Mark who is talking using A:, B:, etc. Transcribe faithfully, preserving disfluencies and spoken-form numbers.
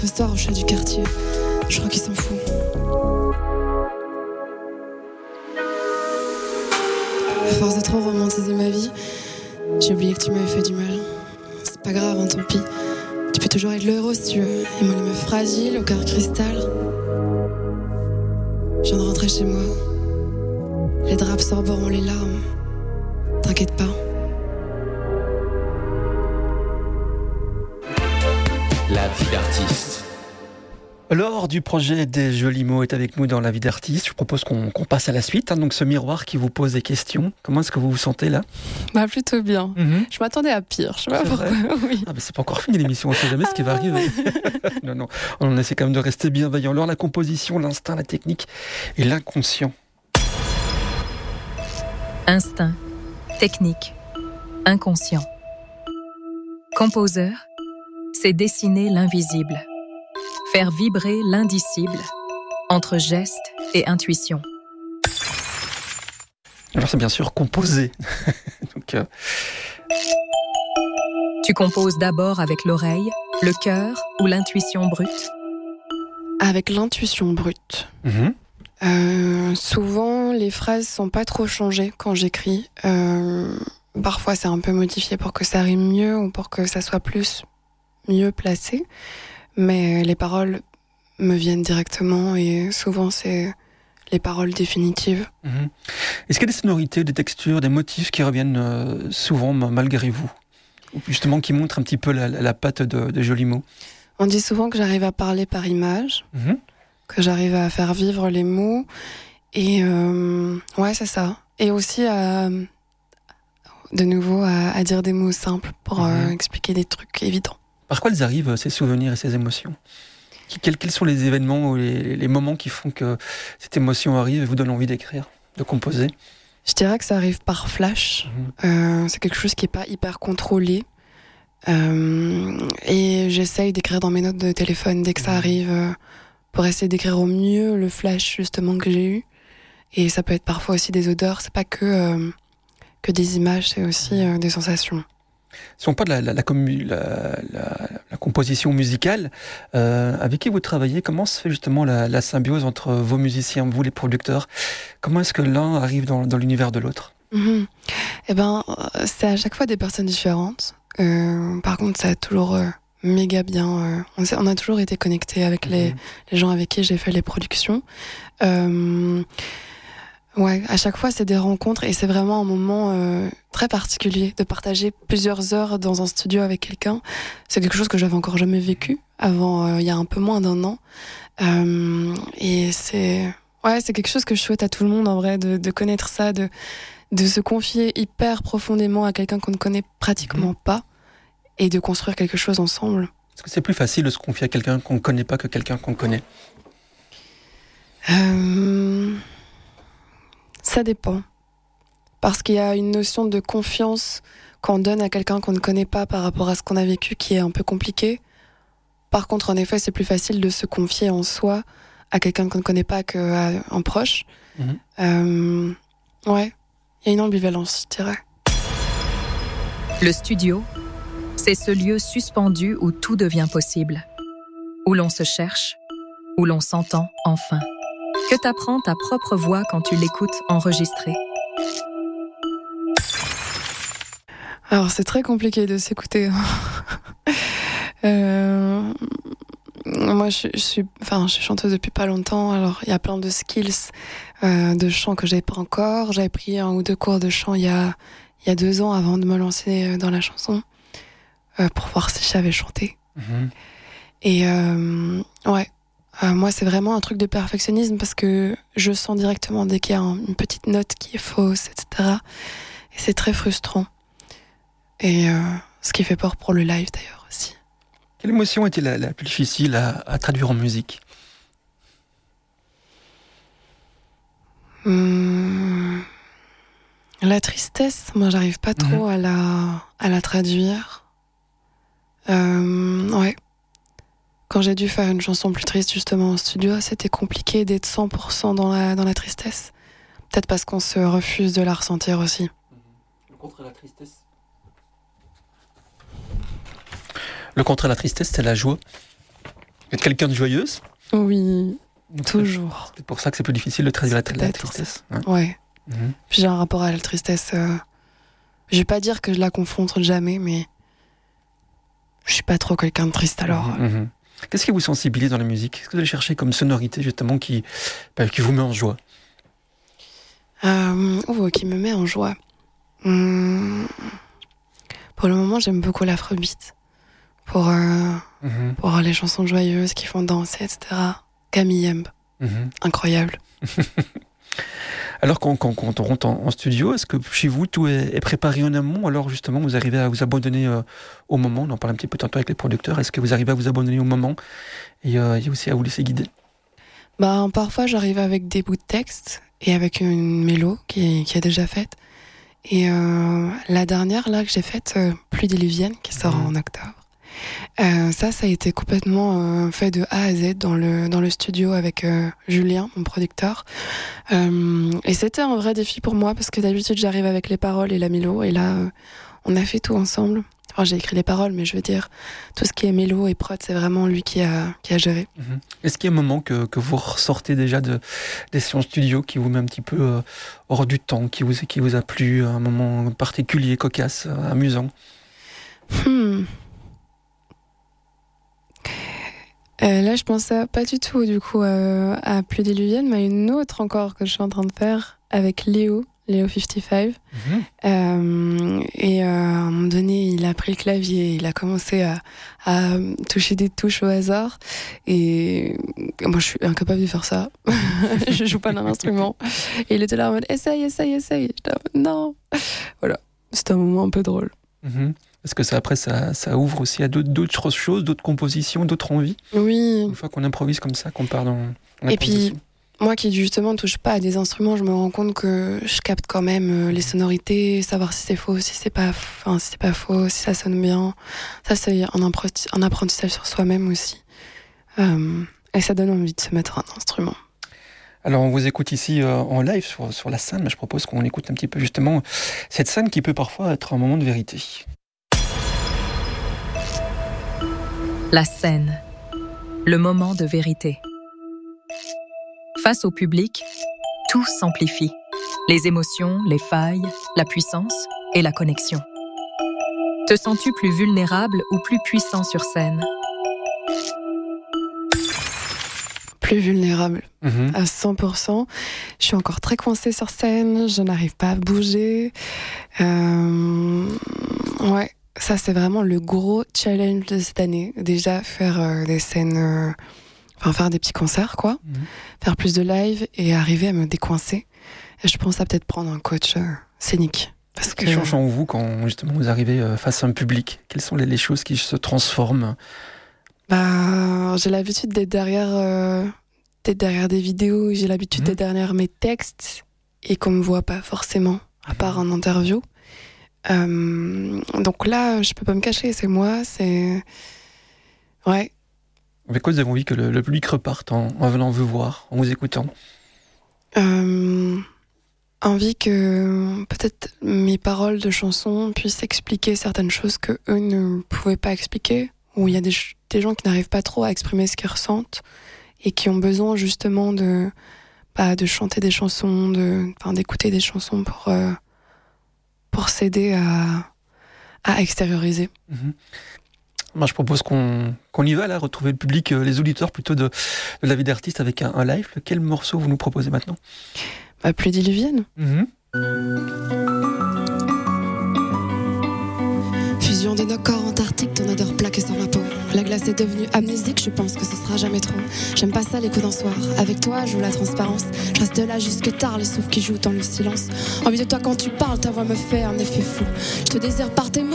A: Histoire au chat du quartier. Je crois qu'il s'en fout. À force de trop romantiser ma vie, j'ai oublié que tu m'avais fait du mal. C'est pas grave, hein, tant pis. Tu peux toujours être le héros si tu veux. Et moi, les meufs fragiles, au cœur cristal. Je viens de rentrer chez moi. Les draps absorberont les larmes. T'inquiète pas.
B: La vie d'artiste.
C: Laure du projet des Jolis Mots est avec nous dans La vie d'artiste. Je propose qu'on, qu'on passe à la suite. Hein, donc ce miroir qui vous pose des questions. Comment est-ce que vous vous sentez là ?
A: Bah plutôt bien. Mm-hmm. Je m'attendais à pire. Je sais pas c'est pourquoi. Oui.
C: Ah, mais c'est pas encore fini l'émission. On ne sait jamais ce qui va arriver. non, non. On essaie quand même de rester bienveillant. Alors la composition, l'instinct, la technique et l'inconscient.
D: Instinct, technique, inconscient. Composeur, c'est dessiner l'invisible, faire vibrer l'indicible entre geste et intuition.
C: Alors c'est bien sûr composer. Donc, euh...
D: Tu composes d'abord avec l'oreille, le cœur ou l'intuition brute ?
A: Avec l'intuition brute.
C: Mmh.
A: Euh, souvent, les phrases sont pas trop changées quand j'écris. Euh, parfois, c'est un peu modifié pour que ça rime mieux ou pour que ça soit plus mieux placé. Mais les paroles me viennent directement et souvent, c'est les paroles définitives.
C: Mmh. Est-ce qu'il y a des sonorités, des textures, des motifs qui reviennent euh, souvent malgré vous ? Ou justement qui montrent un petit peu la, la patte de, de Jolis Mots ?
A: On dit souvent que j'arrive à parler par image. Mmh. Que j'arrive à faire vivre les mots et euh, ouais c'est ça et aussi à de nouveau à, à dire des mots simples pour mmh. euh, expliquer des trucs évidents.
C: Par quoi elles arrivent ces souvenirs et ces émotions ? quels, quels sont les événements ou les, les moments qui font que cette émotion arrive et vous donne envie d'écrire, de composer ?
A: Je dirais que ça arrive par flash. Mmh. Euh, c'est quelque chose qui est pas hyper contrôlé euh, et j'essaye d'écrire dans mes notes de téléphone dès que mmh. ça arrive. Euh, pour essayer d'écrire au mieux le flash justement que j'ai eu. Et ça peut être parfois aussi des odeurs, c'est pas que, euh, que des images, c'est aussi euh, des sensations.
C: Si on parle de la, la, la, commu, la, la, la composition musicale, euh, avec qui vous travaillez, comment se fait justement la, la symbiose entre vos musiciens, vous les producteurs ? Comment est-ce que l'un arrive dans, dans l'univers de l'autre ?
A: Mmh. Eh ben, c'est à chaque fois des personnes différentes. Euh, par contre, ça a toujours... Euh, méga bien. Euh, on, on a toujours été connectés avec mmh. les, les gens avec qui j'ai fait les productions. Euh, ouais, à chaque fois, c'est des rencontres et c'est vraiment un moment euh, très particulier de partager plusieurs heures dans un studio avec quelqu'un. C'est quelque chose que j'avais encore jamais vécu avant, euh, il y a un peu moins d'un an. Euh, et c'est, ouais, c'est quelque chose que je souhaite à tout le monde en vrai, de, de connaître ça, de, de se confier hyper profondément à quelqu'un qu'on ne connaît pratiquement mmh. pas. Et de construire quelque chose ensemble.
C: Est-ce que c'est plus facile de se confier à quelqu'un qu'on ne connaît pas que quelqu'un qu'on connaît ?
A: euh... Ça dépend. Parce qu'il y a une notion de confiance qu'on donne à quelqu'un qu'on ne connaît pas par rapport à ce qu'on a vécu qui est un peu compliqué. Par contre, en effet, c'est plus facile de se confier en soi à quelqu'un qu'on ne connaît pas qu'à un proche. Mmh. Euh... Ouais, il y a une ambivalence, je dirais.
D: Le studio, c'est ce lieu suspendu où tout devient possible, où l'on se cherche, où l'on s'entend enfin. Que t'apprend ta propre voix quand tu l'écoutes enregistrée ?
A: Alors c'est très compliqué de s'écouter. euh, moi je, je suis, enfin je suis chanteuse depuis pas longtemps. Alors il y a plein de skills euh, de chant que j'avais pas encore. J'avais pris un ou deux cours de chant il y a il y a deux ans avant de me lancer dans la chanson. Euh, pour voir si je savais chanter. Mmh. Et euh, ouais, euh, moi c'est vraiment un truc de perfectionnisme parce que je sens directement dès qu'il y a un, une petite note qui est fausse, et cetera. Et c'est très frustrant. Et euh, ce qui fait peur pour le live d'ailleurs aussi.
C: Quelle émotion était la, la plus difficile à, à traduire en musique ?
A: Hum, la tristesse, moi j'arrive pas trop mmh. à la à la traduire. Euh, ouais. Quand j'ai dû faire une chanson plus triste justement en studio, c'était compliqué d'être cent pour cent dans la, dans la tristesse. Peut-être parce qu'on se refuse de la ressentir aussi.
C: Le contre la tristesse. Le contre la tristesse, c'est la joie. Vous êtes quelqu'un de joyeuse?
A: Oui,
C: Donc,
A: toujours.
C: C'est pour ça que c'est plus difficile de traduire la, la
A: Peut-être
C: tristesse. Ouais.
A: Ouais.
C: Mhm.
A: Puis j'ai un rapport à la tristesse. Euh... Je vais pas dire que je la confronte jamais, mais je suis pas trop quelqu'un de triste alors.
C: Mhm, mhm. Qu'est-ce qui vous sensibilise dans la musique? Qu'est-ce que vous allez chercher comme sonorité justement qui, bah, qui vous met en joie?
A: Euh, oh, qui me met en joie. Hum, pour le moment, j'aime beaucoup l'afrobeat. Pour, euh,
C: Mhm,
A: pour les chansons joyeuses qui font danser, et cetera. Camille Yemb,
C: mhm.
A: incroyable.
C: Alors quand, quand, quand on rentre en, en studio, est-ce que chez vous tout est, est préparé en amont? Alors justement vous arrivez à vous abandonner euh, au moment? On en parle un petit peu tantôt avec les producteurs. Est-ce que vous arrivez à vous abandonner au moment et, euh, et aussi à vous laisser guider?
A: Bah, parfois, j'arrive avec des bouts de texte et avec une mélo qui, qui est déjà faite. Et euh, la dernière là que j'ai faite, euh, Pluie diluvienne, qui sort
C: Mhm.
A: en octobre. Euh, ça, ça a été complètement euh, fait de A à Z dans le dans le studio avec euh, Julien, mon producteur. Euh, et c'était un vrai défi pour moi parce que d'habitude j'arrive avec les paroles et la mélo, et là euh, on a fait tout ensemble. Enfin, j'ai écrit les paroles, mais je veux dire tout ce qui est mélo et prod, c'est vraiment lui qui a qui a géré.
C: Mhm. Est-ce qu'il y a un moment que, que vous ressortez déjà de, des séances studio qui vous met un petit peu euh, hors du temps, qui vous, qui vous a plu, un moment particulier, cocasse, euh, amusant?
A: Hmm. Euh, là, je pensais pas du tout, du coup, euh, à Pluie diluvienne, mais à une autre encore que je suis en train de faire avec Léo, Léo cinquante-cinq.
C: Mhm.
A: Euh, et euh, à un moment donné, il a pris le clavier, il a commencé à, à toucher des touches au hasard. Et moi, je suis incapable de faire ça. Je joue pas d'un instrument. Et il était là en mode essaye, essaye, essaye. J'étais en mode non. Voilà, c'était un moment un peu drôle.
C: Mhm. Est-ce que ça, après, ça, ça ouvre aussi à d'autres, d'autres choses, d'autres compositions, d'autres envies?
A: Oui.
C: Une fois qu'on improvise comme ça, qu'on part dans, dans la
A: Et puis,
C: composition.
A: moi qui justement touche pas à des instruments, je me rends compte que je capte quand même euh, les sonorités, savoir si c'est faux, si c'est pas, enfin, si c'est pas faux, si ça sonne bien. Ça, c'est un, apprenti- un apprentissage sur soi-même aussi. Euh, et ça donne envie de se mettre à un instrument.
C: Alors, on vous écoute ici euh, en live sur, sur la scène, mais je propose qu'on écoute un petit peu justement cette scène qui peut parfois être un moment de vérité.
D: La scène, le moment de vérité. Face au public, tout s'amplifie. Les émotions, les failles, la puissance et la connexion. Te sens-tu plus vulnérable ou plus puissant sur scène?
A: Plus vulnérable,
C: Mhm.
A: à cent pour cent. Je suis encore très coincée sur scène, je n'arrive pas à bouger. Euh, ouais, ça c'est vraiment le gros challenge de cette année. Déjà faire euh, des scènes, euh, enfin faire des petits concerts quoi,
C: Mhm.
A: faire plus de live et arriver à me décoincer. Et je pense à peut-être prendre un coach euh, scénique. Parce que
C: Quel change en vous quand justement vous arrivez euh, face à un public? Quelles sont les, les choses qui se transforment?
A: bah, j'ai l'habitude d'être derrière, euh, d'être derrière des vidéos, j'ai l'habitude
C: Mhm.
A: d'être derrière mes textes et qu'on me voit pas forcément, à part en interview. Euh, donc là, je peux pas me cacher, c'est moi, c'est... Ouais.
C: Avec quoi vous avez envie que le, le public reparte en, en venant vous voir, en vous écoutant?
A: Euh, envie que peut-être mes paroles de chansons puissent expliquer certaines choses que eux ne pouvaient pas expliquer, où il y a des, ch- des gens qui n'arrivent pas trop à exprimer ce qu'ils ressentent et qui ont besoin justement de, bah, de chanter des chansons, de, enfin, d'écouter des chansons pour, euh, pour s'aider à, à extérioriser.
C: Mhm. Moi, je propose qu'on qu'on y va là, retrouver le public, euh, les auditeurs plutôt de, de la vie d'artiste avec un, un live. Quel morceau vous nous proposez maintenant?
A: Bah, Pluie diluvienne.
C: Mhm.
A: Fusion de nos corps antarctiques, ton odeur plaquée sur ma peau. La glace est devenue amnésique, je pense que ce sera jamais trop. J'aime pas ça les coups d'un soir. Avec toi, je joue la transparence. Je reste là jusque tard, le souffle qui joue dans le silence. Envie de toi quand tu parles, ta voix me fait un effet fou. Je te désire par tes mots.